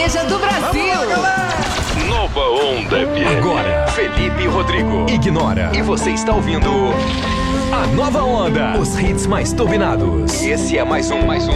sertaneja do Brasil. Nova Onda FM. Agora, Felipe e Rodrigo. Ignora. E você está ouvindo a Nova Onda. Os hits mais turbinados. E esse é mais um